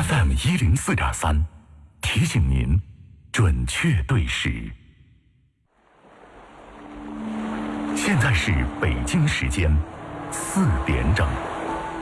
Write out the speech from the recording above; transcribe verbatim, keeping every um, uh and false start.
F M 一零四点三，提醒您准确对时。现在是北京时间四点整。